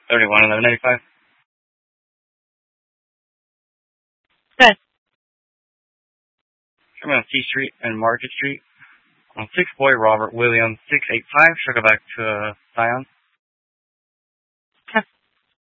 311185. Good. I'm on C Street and Market Street. On 6 Boy Robert Williams 685. Should go back to Scion.